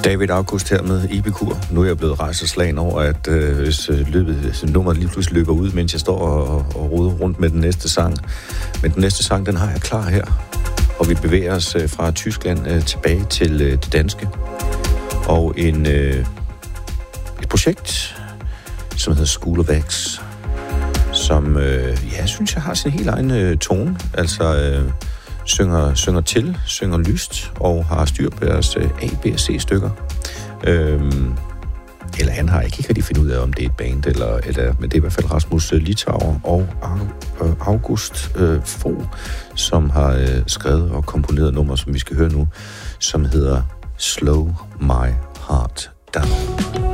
David August her med Epikur. Nu er jeg blevet rejseslagen over, at hvis nummeret lige pludselig løber ud, mens jeg står og roder rundt med den næste sang. Men den næste sang, den har jeg klar her. Og vi bevæger os fra Tyskland tilbage til det danske. Og et projekt, som hedder School of X, som jeg synes, jeg har sin helt egen tone. Altså synger til, synger lyst og har styr på deres A, B og C stykker. Eller han har ikke rigtig fundet ud af, om det er et band, eller men det er i hvert fald Rasmus Litauer og August Fogh, som har skrevet og komponeret nummer, som vi skal høre nu, som hedder Slow My Heart Down.